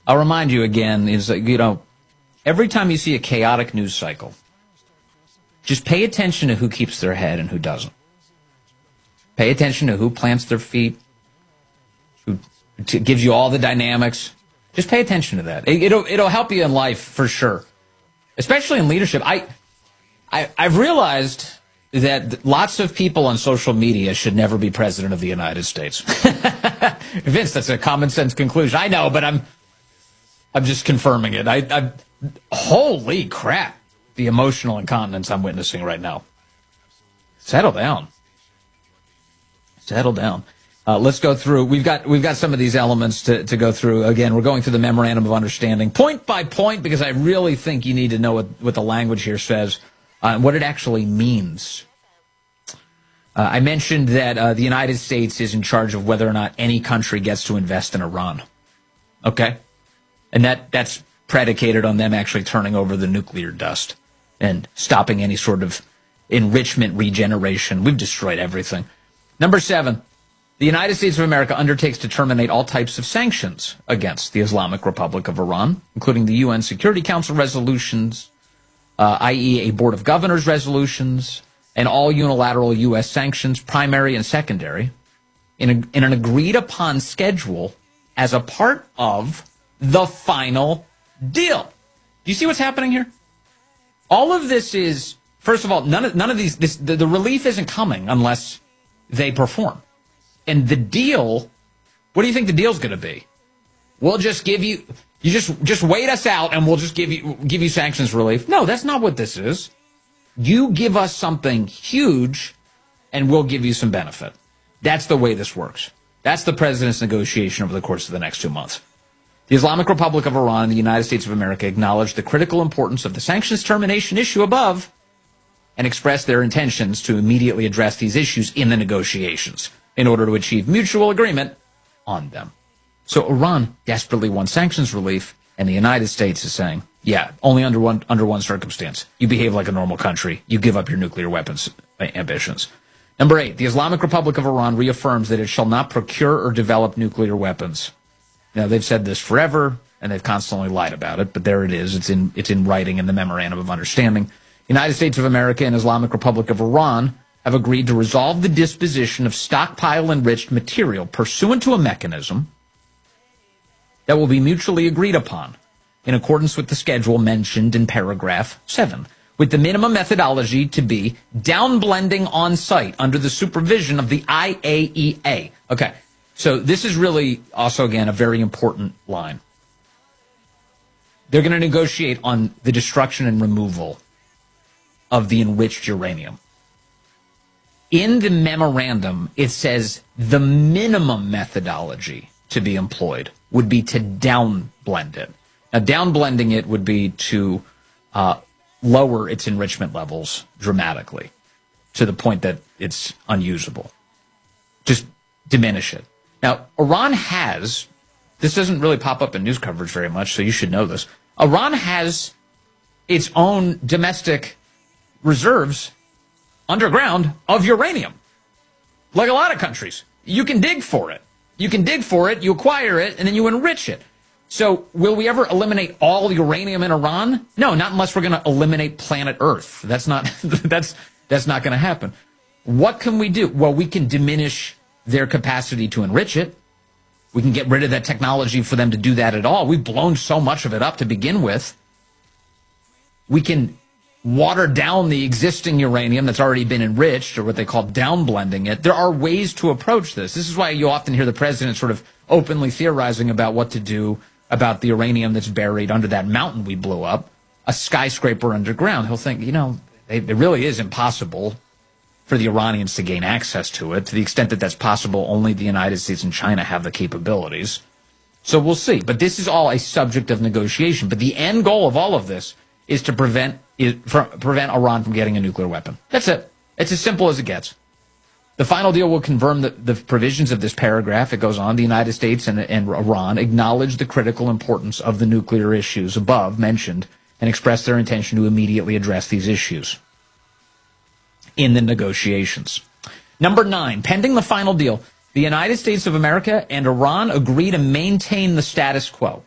I'll remind you again, is that, every time you see a chaotic news cycle, just pay attention to who keeps their head and who doesn't. Pay attention to who plants their feet, who gives you all the dynamics. Just pay attention to that. It'll help you in life for sure, especially in leadership. I've realized that lots of people on social media should never be president of the United States. Vince, that's a common sense conclusion. I know, but I'm just confirming it. Holy crap, the emotional incontinence I'm witnessing right now. Settle down. Settle down. Let's go through. We've got some of these elements to go through. Again, we're going through the memorandum of understanding point by point because I really think you need to know what the language here says and what it actually means. I mentioned that the United States is in charge of whether or not any country gets to invest in Iran. Okay? And that's predicated on them actually turning over the nuclear dust and stopping any sort of enrichment regeneration. We've destroyed everything. Number 7, the United States of America undertakes to terminate all types of sanctions against the Islamic Republic of Iran, including the UN Security Council resolutions, i.e. a Board of Governors resolutions, and all unilateral U.S. sanctions, primary and secondary, in an agreed-upon schedule as a part of the final deal. Do you see what's happening here? All of this is, first of all, none of these, the relief isn't coming unless they perform. And the deal, what do you think the deal's going to be? We'll just give you just wait us out and we'll just give you sanctions relief. No, that's not what this is. You give us something huge and we'll give you some benefit. That's the way this works. That's the president's negotiation over the course of the next 2 months. The Islamic Republic of Iran and the United States of America acknowledge the critical importance of the sanctions termination issue above and express their intentions to immediately address these issues in the negotiations in order to achieve mutual agreement on them. So Iran desperately wants sanctions relief, and the United States is saying, yeah, only under one circumstance. You behave like a normal country. You give up your nuclear weapons ambitions. Number 8, the Islamic Republic of Iran reaffirms that it shall not procure or develop nuclear weapons. Now, they've said this forever, and they've constantly lied about it, but there it is. It's in writing in the Memorandum of Understanding. United States of America and Islamic Republic of Iran have agreed to resolve the disposition of stockpile-enriched material pursuant to a mechanism that will be mutually agreed upon in accordance with the schedule mentioned in paragraph 7, with the minimum methodology to be downblending on site under the supervision of the IAEA. Okay, so this is really also, again, a very important line. They're going to negotiate on the destruction and removal of the enriched uranium. In the memorandum, it says the minimum methodology to be employed would be to downblend it. Now, downblending it would be to lower its enrichment levels dramatically to the point that it's unusable. Just diminish it. Now, Iran has, this doesn't really pop up in news coverage very much, so you should know this. Iran has its own domestic reserves underground of uranium. Like a lot of countries. You can dig for it. You can dig for it, you acquire it, and then you enrich it. So will we ever eliminate all uranium in Iran? No, not unless we're going to eliminate planet Earth. That's not that's not going to happen. What can we do? Well, we can diminish their capacity to enrich it. We can get rid of that technology for them to do that at all. We've blown so much of it up to begin with. We can water down the existing uranium that's already been enriched, or what they call downblending it. There are ways to approach this. This is why you often hear the president sort of openly theorizing about what to do about the uranium that's buried under that mountain we blew up, a skyscraper underground. He'll think, it really is impossible for the Iranians to gain access to it. To the extent that that's possible, only the United States and China have the capabilities. So we'll see. But this is all a subject of negotiation. But the end goal of all of this is to prevent Iran from getting a nuclear weapon. That's it. It's as simple as it gets. The final deal will confirm the provisions of this paragraph. It goes on, the United States and Iran acknowledge the critical importance of the nuclear issues above mentioned and express their intention to immediately address these issues in the negotiations. Number 9, pending the final deal, the United States of America and Iran agree to maintain the status quo.